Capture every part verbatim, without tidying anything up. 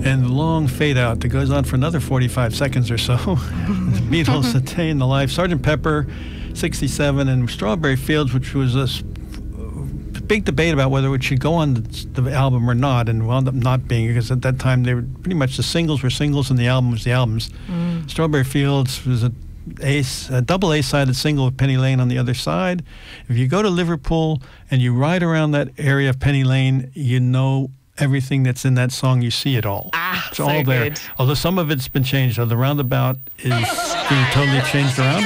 and the long fade out that goes on for another forty-five seconds or so. The Beatles, A Day in the Life, Sergeant Pepper, sixty-seven, and Strawberry Fields, which was a s- big debate about whether it should go on the, the album or not, and wound up not being, because at that time they were pretty much the singles were singles and the album was the albums. Mm. Strawberry Fields was a Ace, a double A-sided single with Penny Lane on the other side. If you go to Liverpool and you ride around that area of Penny Lane, you know everything that's in that song. You see it all. Ah, it's so all there. good. Although some of it's been changed. So the roundabout is being totally changed around.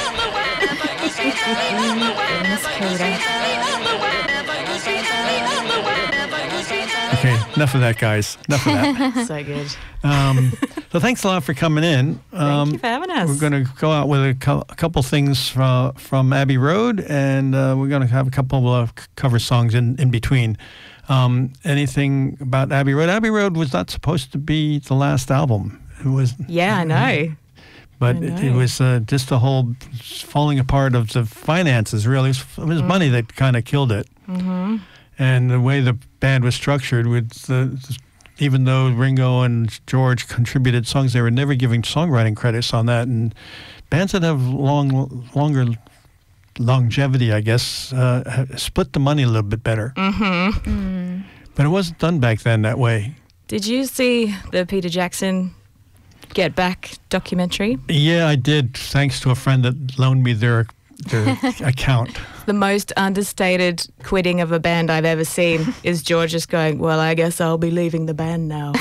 Okay, enough of that, guys. Enough of that. So good. Um, so thanks a lot for coming in. Um, Thank you for having us. We're going to go out with a, co- a couple things from, from Abbey Road, and uh, we're going to have a couple of c- cover songs in, in between. Um, anything about Abbey Road? Abbey Road was not supposed to be the last album. It was. Yeah, I know. But I know. it, it was uh, just the whole falling apart of the finances, really. It was, it was mm. money that kind of killed it. Mm-hmm. And the way the band was structured, with the, even though Ringo and George contributed songs, they were never giving songwriting credits on that. And bands that have long, longer longevity, I guess, uh, have split the money a little bit better. Mm-hmm. Mm. But it wasn't done back then that way. Did you see the Peter Jackson Get Back documentary? Yeah, I did, thanks to a friend that loaned me their their account. The most understated quitting of a band I've ever seen is George just going, well, I guess I'll be leaving the band now.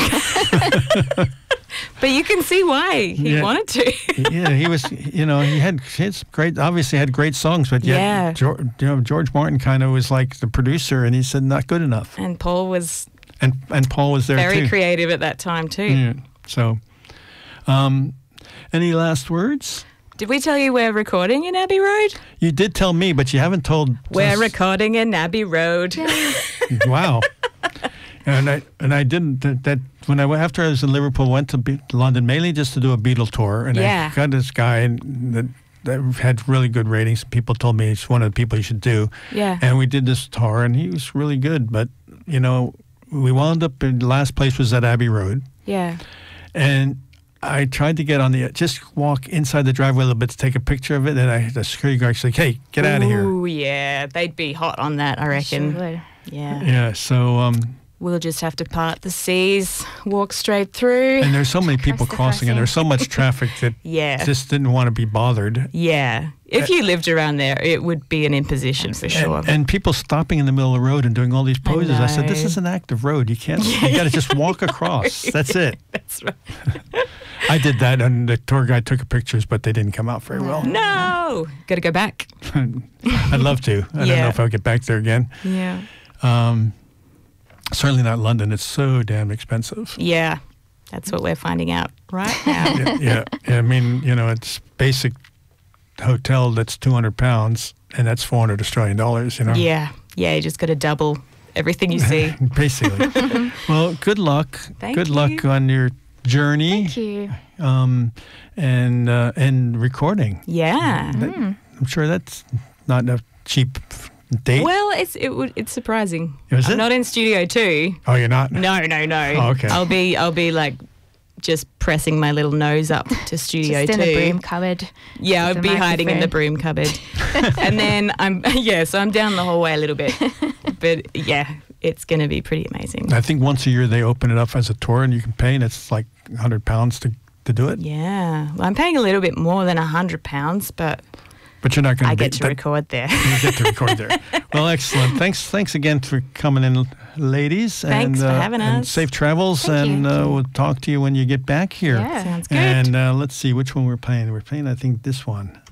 But you can see why he yeah. wanted to. Yeah, he was, you know, he had his great, obviously had great songs, but yet, yeah. George, you know, George Martin kind of was like the producer, and he said not good enough. And Paul was and and Paul was there very too. creative at that time too. Yeah. So, um, any last words? Did we tell you we're recording in Abbey Road? You did tell me, but you haven't told We're us. recording in Abbey Road. Wow. And I and I didn't that, that when I went, after I was in Liverpool, went to Be- London mainly just to do a Beatle tour, and yeah. I got this guy that, that had really good ratings. People told me it's one of the people you should do. Yeah. And we did this tour, and he was really good. But you know, we wound up in the last place was at Abbey Road. Yeah. And I tried to get on the, just walk inside the driveway a little bit to take a picture of it, and I, the security guard said, hey, get out of here. Oh, yeah. They'd be hot on that, I reckon. Sure. Yeah. Yeah, so... Um, we'll just have to part the seas, walk straight through. And there's so many people the crossing, and there's so much traffic that yeah. just didn't want to be bothered. Yeah. If you lived around there, it would be an imposition for sure. And, and people stopping in the middle of the road and doing all these poses. I, I said, this is an active road. You can't, Yeah, you got to just walk across. That's it. That's right. I did that, and the tour guide took pictures, but they didn't come out very well. No. Got to go back. I'd love to. I Yeah. don't know if I'll get back there again. Yeah. Um, certainly not London. It's so damn expensive. Yeah. That's what we're finding out right now. yeah, yeah, yeah. I mean, you know, it's basic hotel that's two hundred pounds, and that's four hundred Australian dollars, you know? Yeah. Yeah, you just got to double everything you see. Basically. Well, good luck. Thank good you. luck on your journey. Thank you. Um, and, uh, and recording. Yeah. That, I'm sure that's not a cheap date. Well, it's it would it's surprising. Is I'm it? not in studio two. Oh, you're not? No, no, no. Oh, okay. I'll be I'll be like just pressing my little nose up to studio Just in two. the broom cupboard. Yeah, with I'd the be hiding in the microphone. broom cupboard. And then I'm yeah, so I'm down the hallway a little bit. But yeah, it's going to be pretty amazing. I think once a year they open it up as a tour, and you can pay, and it's like one hundred pounds to, to do it. Yeah. Well, I'm paying a little bit more than one hundred pounds, but But you're not going I to get to record there. You get to record there. Well, excellent. Thanks thanks again for coming in, ladies. Thanks and, for uh, having and us. safe travels, Thank and you. uh, we'll talk to you when you get back here. Yeah. Sounds good. And uh, let's see which one we're playing. We're playing, I think, this one.